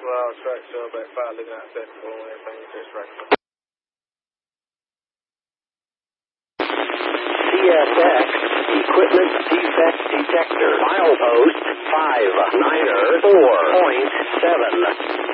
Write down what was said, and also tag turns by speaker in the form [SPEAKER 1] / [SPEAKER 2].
[SPEAKER 1] track sub at 5, looking at that, following everything with this track.
[SPEAKER 2] CSX Equipment Defect Detector. Milepost 594.7.